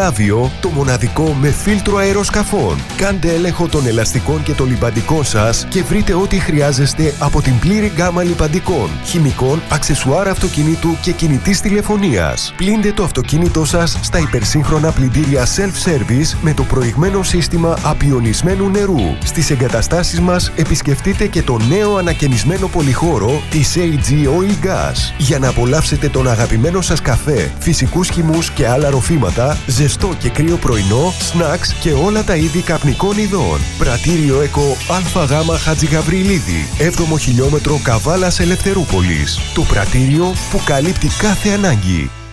Άβιο, το μοναδικό με φίλτρο αεροσκαφών. Κάντε έλεγχο των ελαστικών και των λιμπαντικών σας και βρείτε ό,τι χρειάζεστε από την πλήρη γκάμα λιμπαντικών, χημικών, αξεσουάρ αυτοκινήτου και κινητής τηλεφωνίας. Πλύντε το αυτοκίνητό σας στα υπερσύγχρονα πλυντήρια self-service με το προηγμένο σύστημα απιονισμένου νερού. Στις εγκαταστάσεις μας επισκεφτείτε και το νέο ανακαινισμένο πολυχώρο της AG Oil Gas για να απολαύσετε τον αγαπημένο σας καφέ, φυσικούς χυμούς και άλλα ροφήματα, ζεστό και κρύο πρωινό, σνακς και όλα τα είδη καπνικών ειδών. Πρατήριο ΕΚΟ ΑΓ Χατζηγαβριλίδη, 7ο χιλιόμετρο Καβάλας Ελευθερούπολης. Το πρατήριο που καλύπτει κάθε ανάγκη.